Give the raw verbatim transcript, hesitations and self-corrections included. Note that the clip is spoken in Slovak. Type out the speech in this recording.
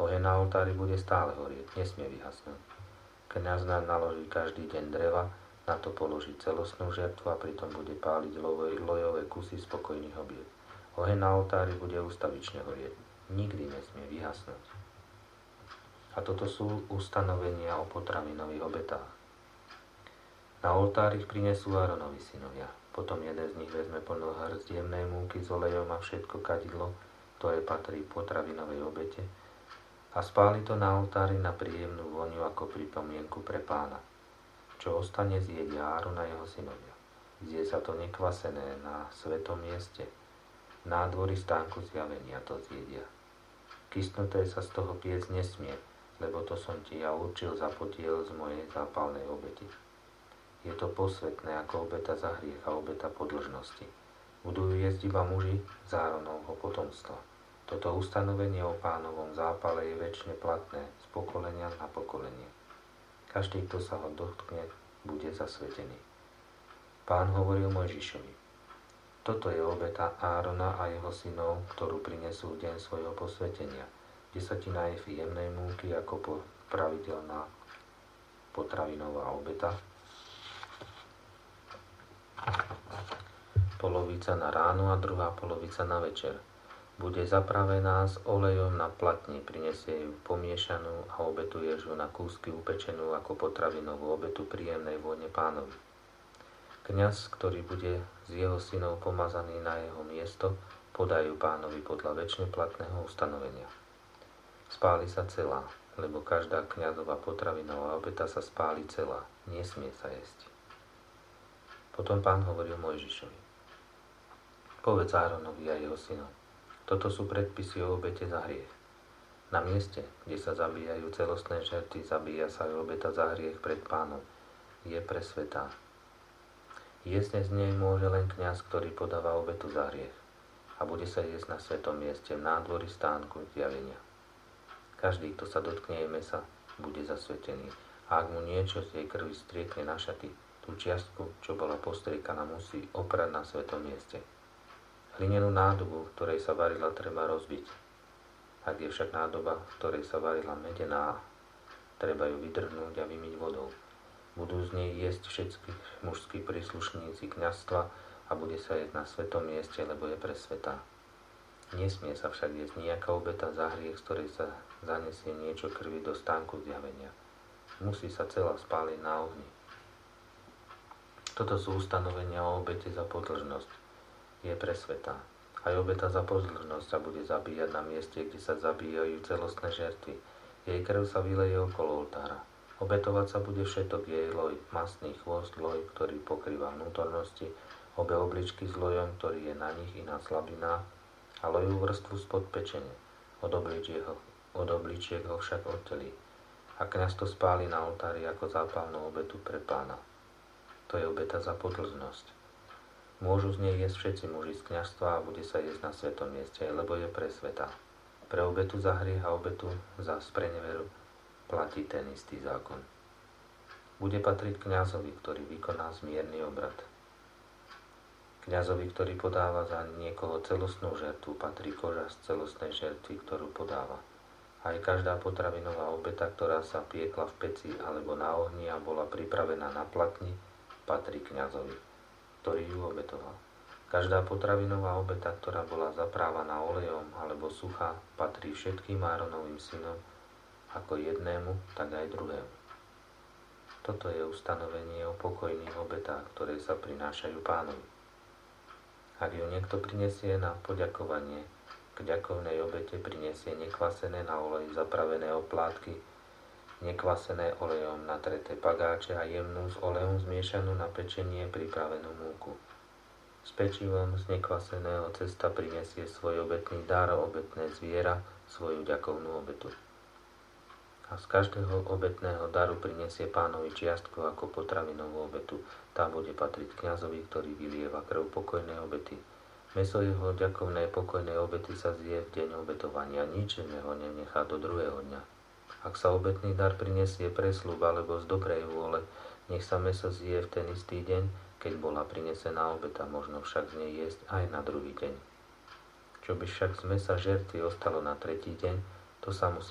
Oheň na oltári bude stále horieť, nesmie vyhasnúť. Kňaz naloží každý deň dreva, na to položí celostnú žertvu a pritom bude páliť lojové kusy spokojných obiet. Oheň na oltári bude ustavične horieť, nikdy nesmie vyhasnúť. A toto sú ustanovenia o potravinových obetách. Na oltár ich prinesú Áronovi synovia. Potom jeden z nich vezme plnú hrst jemnej múky s olejom a všetko kadidlo, ktoré patrí potravinovej obete, a spáli to na oltári na príjemnú vôňu ako pripomienku pre Pána. Čo ostane, zjedia Áron a jeho synovia. Zje sa to nekvasené na svetom mieste. V nádvorí stánku zjavenia to zjedia. Kysnuté sa z toho piec nesmie, lebo to som ti ja určil za podiel z mojej zápalnej obety. Je to posvetné ako obeta za hriech a obeta podlžnosti. Budú jesť iba muži z Áronovho potomstva. Toto ustanovenie o Pánovom zápale je večne platné z pokolenia na pokolenie. Každý, kto sa ho dotkne, bude zasvetený. Pán hovoril Mojžišovi: toto je obeta Árona a jeho synov, ktorú prinesú v deň svojho posvetenia. Desatina efy jemnej múky ako pravidelná potravinová obeta, polovica na ráno a druhá polovica na večer. Bude zapravená s olejom na platni, prinesie ju pomiešanú a obetuje ju na kúsky upečenú ako potravinovú obetu príjemnej vône Pánovi. Kňaz, ktorý bude z jeho synov pomazaný na jeho miesto, podajú Pánovi podľa večne platného ustanovenia. Spáli sa celá, lebo každá kňazová potravinová obeta sa spáli celá, nesmie sa jesť. Potom Pán hovoril Mojžišovi: povedz Áronovi a jeho synom: toto sú predpisy o obete za hriech. Na mieste, kde sa zabíjajú celostné žertvy, zabíja sa aj obeta za hriech pred Pánom. Je presvetá. Jesť z nej môže len kňaz, ktorý podáva obetu za hriech. A bude sa jesť na svetom mieste v nádvorí stánku zjavenia. Každý, kto sa dotkne jej mesa, bude zasvetený. A ak mu niečo z jej krvi striekne na šaty, tú čiastku, čo bola postriekaná, musí oprať na svetom mieste. Hlinenú nádobu, v ktorej sa varila, treba rozbiť. Ak je však nádoba, v ktorej sa varila medená, treba ju vydrhnúť a vymyť vodou. Budú z nej jesť všetky mužskí príslušníci kňazstva a bude sa jesť na svetom mieste, lebo je presvetá. Nesmie sa však jesť nejaká obeta za hriech, z ktorej sa zanesie niečo krvi do stánku zjavenia. Musí sa celá spáliť na ohni. Toto sú ustanovenia o obete za podlžnosť. Je presvetá. Aj obeta za podlžnosť sa bude zabíjať na mieste, kde sa zabíjajú celostné žertvy. Jej krv sa vyleje okolo oltára. Obetovať sa bude všetok jej loj, mastný chvost, loj, ktorý pokrýva vnútornosti, obe obličky s lojom, ktorý je na nich i na slabinách, a lojovú vrstvu spod pečene. Od obličiek ho, od obličiek ho však oddelí. A kňaz to spáli na oltári ako zápalnú obetu pre Pána. To je obeta za podlžnosť. Môžu z nej jesť všetci muži z kňazstva a bude sa jesť na svetom mieste, lebo je presvetá. Pre obetu za hriech a obetu za spreneveru platí ten istý zákon. Bude patriť kňazovi, ktorý vykoná zmierny obrad. Kňazovi, ktorý podáva za niekoho celostnú žertvu, patrí koža z celostnej žertvy, ktorú podáva. Aj každá potravinová obeta, ktorá sa piekla v peci alebo na ohni a bola pripravená na platni, patrí kňazovi, ktorý ju obetoval. Každá potravinová obeta, ktorá bola zaprávaná olejom alebo suchá, patrí všetkým Áronovým synom, ako jednému, tak aj druhému. Toto je ustanovenie o pokojných obetách, ktoré sa prinášajú Pánovi. Ak ju niekto prinesie na poďakovanie, k ďakovnej obete prinesie nekvasené na olej zapravené oplátky, nekvasené olejom natreté pagáče a jemnú s olejom zmiešanú na pečenie pripravenú múku. S pečivom z nekvaseného cesta prinesie svoj obetný dar, obetné zviera, svoju ďakovnú obetu. A z každého obetného daru prinesie Pánovi čiastku ako potravinovú obetu. Tá bude patriť kňazovi, ktorý vylieva krv pokojnej obety. Mäso jeho ďakovnej pokojnej obety sa zje v deň obetovania, nič ho nenechá do druhého dňa. Ak sa obetný dar prinesie pre sľub alebo z dobrej vôle, nech sa mäso zje v ten istý deň, keď bola prinesená obeta, možno však z nej jesť aj na druhý deň. Čo by však z mäsa žertvy ostalo na tretí deň, to sa musí